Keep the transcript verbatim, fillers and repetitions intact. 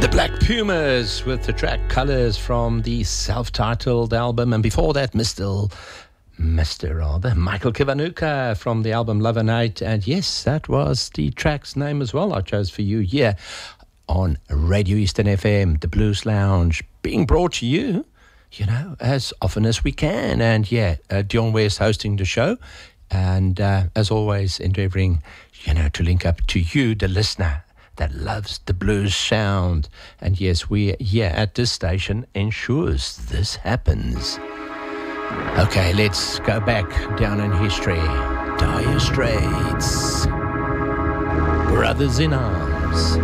Black Pumas with the track Colours from the self-titled album, and before that Mister Mister rather Michael Kiwanuka from the album Love and Hate. And yes, that was the track's name as well I chose for you here on Radio Eastern F M, the Blues Lounge, being brought to you, you know, as often as we can. And yeah, uh, Dion West hosting the show, and uh, as always endeavouring, you know, to link up to you, the listener that loves the blues sound. And yes, we here at this station ensures this happens. Okay, let's go back down in history. Dire Straits, Brothers in Arms.